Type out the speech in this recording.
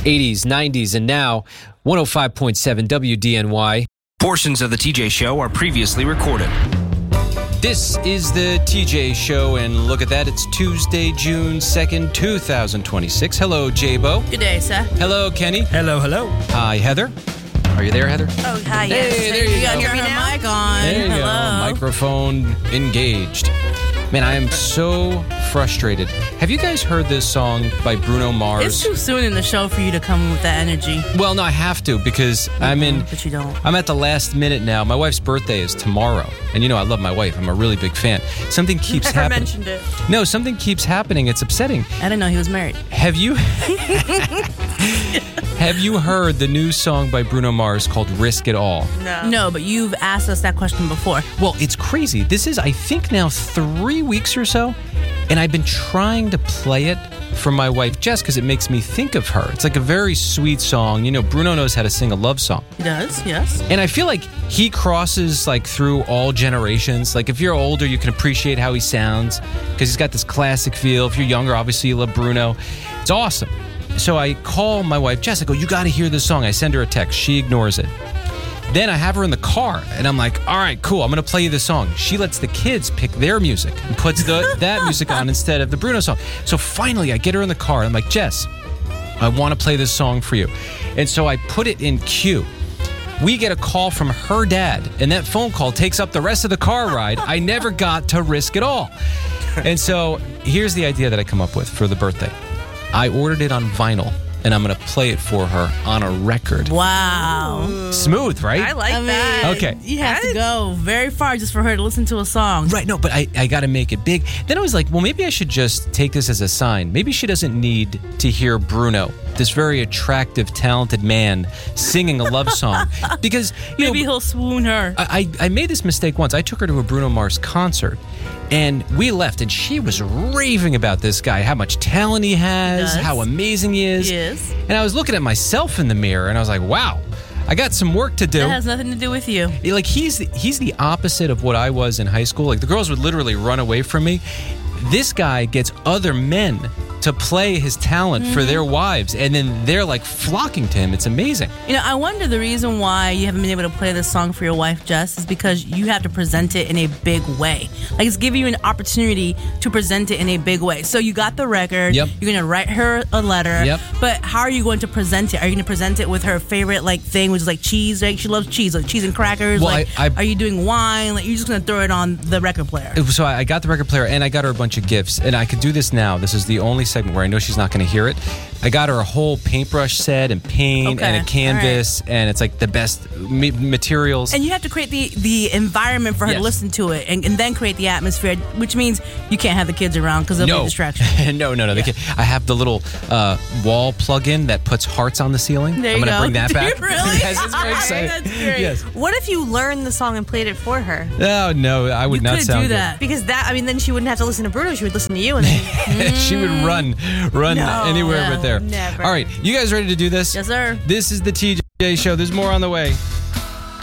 80s, 90s, and now 105.7 WDNY. Portions of the TJ Show are previously recorded. This is the TJ Show, and look at that. It's Tuesday, June 2nd, 2026. Hello, J-Bo. Good day, sir. Hello, Kenny. Hello, hello. Hi, Heather. Are you there, Heather? Oh, hi, Hey, yes. there you got go. her mic on. There you Hello. go. Microphone engaged. Man, I am so frustrated. Have you guys heard this song by Bruno Mars? It's too soon in the show for you to come with that energy. Well, no, I have to because But you don't. I'm at the last minute now. My wife's birthday is tomorrow. And you know, I love my wife. I'm a really big fan. Something keeps Never happening. mentioned it. No, something keeps happening. It's upsetting. I didn't know he was married. Have you Have you heard the new song by Bruno Mars called Risk It All? No, but you've asked us that question before. Well, it's crazy. This is, I think, now 3 weeks or so, and I've been trying to play it for my wife, Jess, because it makes me think of her. It's like a very sweet song. You know, Bruno knows how to sing a love song. He does, yes. And I feel like he crosses like through all generations. Like if you're older, you can appreciate how he sounds because he's got this classic feel. If you're younger, obviously you love Bruno. It's awesome. So I call my wife, Jess. I go, you got to hear this song. I send her a text. She ignores it. Then I have her in the car, and I'm like, all right, cool. I'm going to play you the song. She lets the kids pick their music and puts that music on instead of the Bruno song. So finally, I get her in the car. I'm like, Jess, I want to play this song for you. And so I put it in queue. We get a call from her dad, and that phone call takes up the rest of the car ride. I never got to Risk It All. And so here's the idea that I come up with for the birthday. I ordered it on vinyl, and I'm going to play it for her on a record. Wow. Smooth, right? I like that. Okay. You have to go very far just for her to listen to a song. Right, no, but I got to make it big. Then I was like, well, maybe I should just take this as a sign. Maybe she doesn't need to hear Bruno, this very attractive, talented man, singing a love song. Because, you Maybe know, he'll swoon her. I made this mistake once. I took her to a Bruno Mars concert, and we left, and she was raving about this guy, how much talent he has, He does. how amazing he is. He is. And I was looking at myself in the mirror, and I was like, wow, I got some work to do. That has nothing to do with you. Like he's the opposite of what I was in high school. Like the girls would literally run away from me. This guy gets other men to play his talent for their wives, and then they're like flocking to him. It's amazing. You know, I wonder the reason why you haven't been able to play this song for your wife, Jess, is because you have to present it in a big way. Like, it's giving you an opportunity to present it in a big way. So you got the record. Yep. You're going to write her a letter. Yep. But how are you going to present it? Are you going to present it with her favorite, like, thing, which is, like, cheese? Like, she loves cheese, like cheese and crackers. Well, like, I- are you doing wine? Like, you're just going to throw it on the record player. So I got the record player, and I got her a bunch of gifts, and I could do this now. This is the only segment where I know she's not going to hear it. I got her a whole paintbrush set and paint Okay. and a canvas, and it's like the best materials. And you have to create the environment for her Yes. to listen to it and then create the atmosphere, which means you can't have the kids around because they'll be a distraction. no. They can't. I have the little wall plug-in that puts hearts on the ceiling. There I'm you going to go. bring that Do back. you really? Yes, it's very exciting. That's great. Yes. What if you learned the song and played it for her? Oh, no, I would You not could sound do good. that. Because then she wouldn't have to listen to Bruno. She would listen to you. And then She would run No, anywhere but there. never. All right, you guys ready to do this? Yes, sir. This is the TJ Show. There's more on the way.